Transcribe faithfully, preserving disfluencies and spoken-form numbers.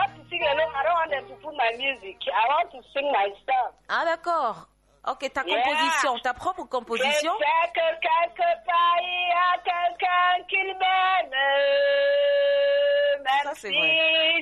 want to sing alone. I don't want them to put my music. I want to sing my stuff. Ah, d'accord. Ok, ta Yeah. composition, ta propre composition. Je sais que quelque part, il y a quelqu'un qui m'aime. Même Ça, c'est si vrai.